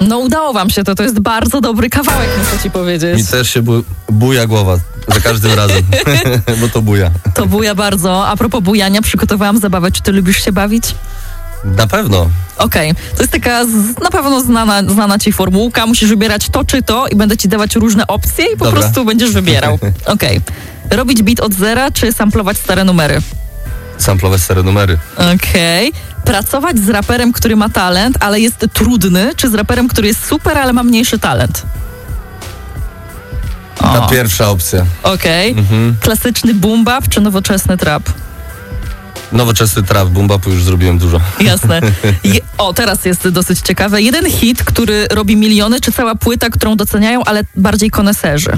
No udało wam się to jest bardzo dobry kawałek, muszę ci powiedzieć. Mi też się buja głowa za każdym razem, bo to buja. To buja bardzo. A propos bujania, przygotowałam zabawę. Czy ty lubisz się bawić? Na pewno. Okej. To jest taka na pewno znana ci formułka. Musisz wybierać to czy to i będę ci dawać różne opcje i po prostu będziesz wybierał. Okej. Robić beat od zera, czy samplować stare numery? Samplować stare numery. Okej. Pracować z raperem, który ma talent, ale jest trudny, czy z raperem, który jest super, ale ma mniejszy talent? Ta pierwsza opcja. Okej. Klasyczny boom bap, czy nowoczesny trap? Nowoczesny trap, boom bapu już zrobiłem dużo. Jasne. Teraz jest dosyć ciekawe. Jeden hit, który robi miliony, czy cała płyta, którą doceniają, ale bardziej koneserzy?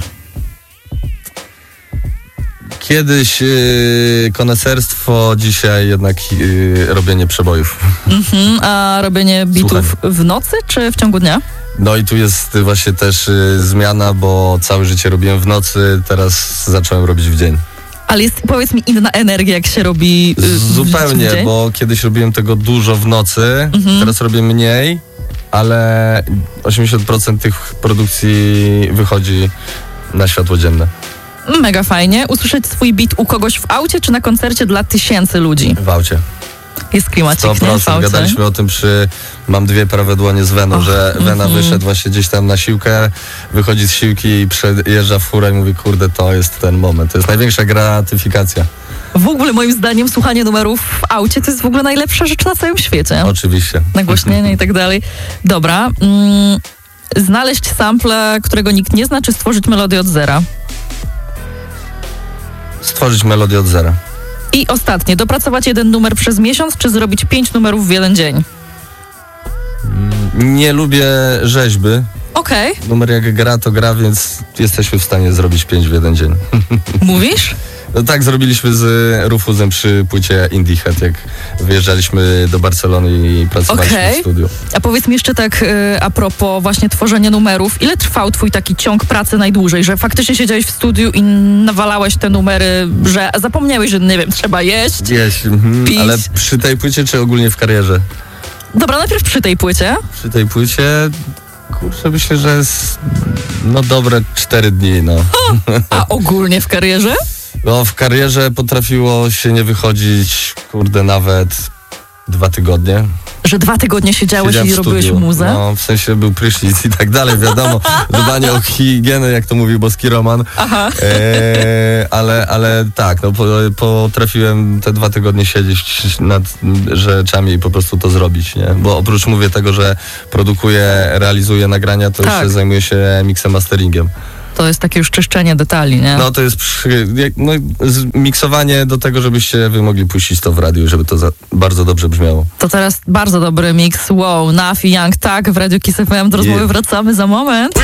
Kiedyś koneserstwo, dzisiaj jednak robienie przebojów. A robienie bitów w nocy, czy w ciągu dnia? No i tu jest właśnie też zmiana, bo całe życie robiłem w nocy, teraz zacząłem robić w dzień. Ale jest, powiedz mi, inna energia, jak się robi zupełnie, w dzień? bo kiedyś robiłem tego dużo w nocy, teraz robię mniej, ale 80% tych produkcji wychodzi na światło dzienne. Mega fajnie. Usłyszeć swój beat u kogoś w aucie, czy na koncercie dla tysięcy ludzi? W aucie. Jest klimacik, 100%. W aucie. Gadaliśmy o tym Mam dwie prawe dłonie z Veną, że Vena wyszedł właśnie gdzieś tam na siłkę, wychodzi z siłki i przejeżdża w furę i mówi, kurde, to jest ten moment. To jest największa gratyfikacja. W ogóle moim zdaniem słuchanie numerów w aucie to jest w ogóle najlepsza rzecz na całym świecie. Oczywiście. Nagłośnienie i tak dalej. Dobra. Znaleźć sample, którego nikt nie zna, czy stworzyć melodię od zera? Stworzyć melodię od zera. I ostatnie, dopracować jeden numer przez miesiąc, czy zrobić 5 numerów w jeden dzień? Nie lubię rzeźby. Okej. Numer jak gra, to gra, więc jesteśmy w stanie zrobić 5 w jeden dzień. Mówisz? No tak zrobiliśmy z Rufusem przy płycie Indie Head, jak wyjeżdżaliśmy do Barcelony i pracowaliśmy w studiu. A powiedz mi jeszcze tak a propos właśnie tworzenia numerów, ile trwał twój taki ciąg pracy najdłużej, że faktycznie siedziałeś w studiu i nawalałeś te numery, że zapomniałeś, że nie wiem, trzeba jeść, pić. Ale przy tej płycie czy ogólnie w karierze? Dobra, najpierw przy tej płycie. Przy tej płycie, kurczę, myślę, że jest dobre 4 dni, no. A ogólnie w karierze? No, w karierze potrafiło się nie wychodzić, kurde, nawet 2 tygodnie. Że 2 tygodnie siedziałeś i robiłeś muzę? No, w sensie był prysznic i tak dalej, wiadomo. Dbanie o higienę, jak to mówił boski Roman. Ale tak, no, potrafiłem te 2 tygodnie siedzieć nad rzeczami i po prostu to zrobić, nie? Bo oprócz, mówię, tego, że produkuję, realizuję nagrania, to jeszcze zajmuję się miksem, masteringiem. To jest takie już czyszczenie detali, nie? No to jest miksowanie do tego, żebyście wy mogli puścić to w radiu, żeby to bardzo dobrze brzmiało. To teraz bardzo dobry miks. Wow, Nafi Young, tak, w Radiu Kiss FM. Do rozmowy wracamy za moment.